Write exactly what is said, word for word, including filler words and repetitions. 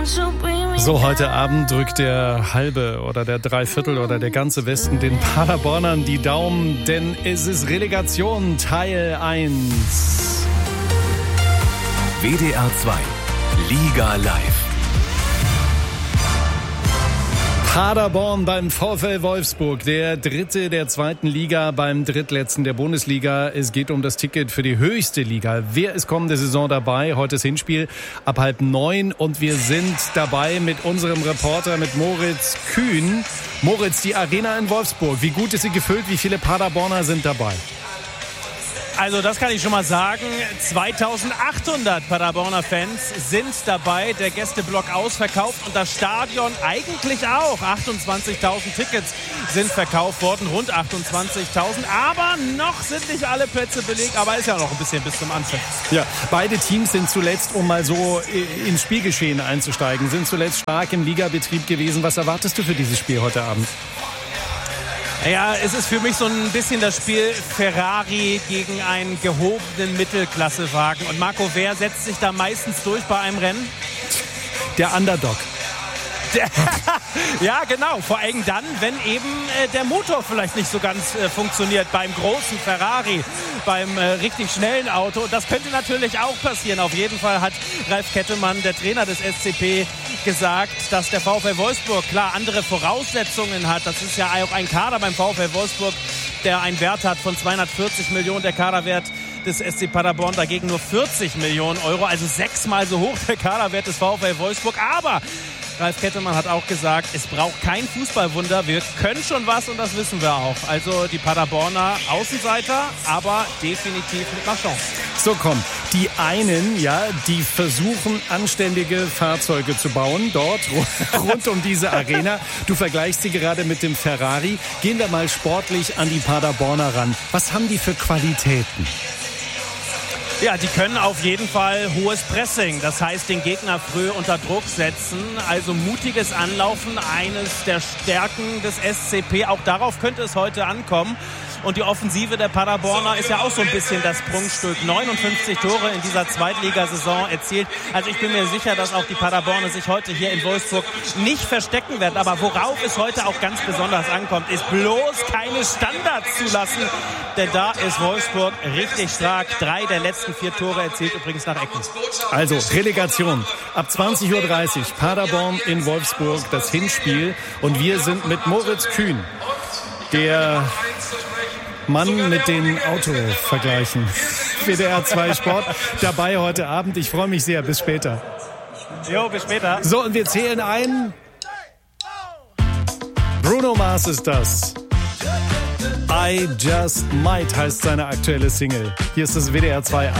So, heute Abend drückt der halbe oder der Dreiviertel oder der ganze Westen den Paderbornern die Daumen, denn es ist Relegation Teil eins. W D R zwei Liga Live. Paderborn beim VfL Wolfsburg, der dritte der zweiten Liga beim drittletzten der Bundesliga. Es geht um das Ticket für die höchste Liga. Wer ist kommende Saison dabei? Heute das Hinspiel ab halb neun und wir sind dabei mit unserem Reporter, mit Moritz Kühn. Moritz, die Arena in Wolfsburg, wie gut ist sie gefüllt? Wie viele Paderborner sind dabei? Also das kann ich schon mal sagen, zweitausendachthundert Paderborner Fans sind dabei, der Gästeblock ausverkauft und das Stadion eigentlich auch. achtundzwanzigtausend Tickets sind verkauft worden, rund achtundzwanzigtausend, aber noch sind nicht alle Plätze belegt, aber ist ja noch ein bisschen bis zum Anfang. Ja, beide Teams sind zuletzt, um mal so ins Spielgeschehen einzusteigen, sind zuletzt stark im Ligabetrieb gewesen. Was erwartest du für dieses Spiel heute Abend? Ja, es ist für mich so ein bisschen das Spiel Ferrari gegen einen gehobenen Mittelklassewagen. Und Marco, wer setzt sich da meistens durch bei einem Rennen? Der Underdog. Der, ja, genau. Vor allem dann, wenn eben äh, der Motor vielleicht nicht so ganz äh, funktioniert beim großen Ferrari, beim äh, richtig schnellen Auto. Das könnte natürlich auch passieren. Auf jeden Fall hat Ralf Kettemann, der Trainer des S C P, gesagt, dass der VfL Wolfsburg klar andere Voraussetzungen hat. Das ist ja auch ein Kader beim VfL Wolfsburg, der einen Wert hat von zweihundertvierzig Millionen. Der Kaderwert des S C Paderborn dagegen nur vierzig Millionen Euro. Also sechsmal so hoch der Kaderwert des VfL Wolfsburg. Aber Ralf Kettemann hat auch gesagt, es braucht kein Fußballwunder. Wir können schon was und das wissen wir auch. Also die Paderborner Außenseiter, aber definitiv mit einer Chance. So, komm. Die einen, ja, die versuchen, anständige Fahrzeuge zu bauen, dort rund um diese Arena. Du vergleichst sie gerade mit dem Ferrari. Gehen wir mal sportlich an die Paderborner ran. Was haben die für Qualitäten? Ja, die können auf jeden Fall hohes Pressing, das heißt den Gegner früh unter Druck setzen, also mutiges Anlaufen, eines der Stärken des S C P, auch darauf könnte es heute ankommen. Und die Offensive der Paderborner ist ja auch so ein bisschen das Prunkstück. neunundfünfzig Tore in dieser Zweitligasaison erzielt. Also ich bin mir sicher, dass auch die Paderborner sich heute hier in Wolfsburg nicht verstecken werden. Aber worauf es heute auch ganz besonders ankommt, ist bloß keine Standards zulassen. Denn da ist Wolfsburg richtig stark. Drei der letzten vier Tore erzielt übrigens nach Ecken. Also Relegation. Ab zwanzig Uhr dreißig Paderborn in Wolfsburg, das Hinspiel. Und wir sind mit Moritz Kühn, der Mann mit den Autovergleichen. W D R zwei Sport dabei heute Abend. Ich freue mich sehr. Bis später. Jo, bis später. So, und wir zählen ein. Bruno Mars ist das. I Just Might heißt seine aktuelle Single. Hier ist das W D R zwei.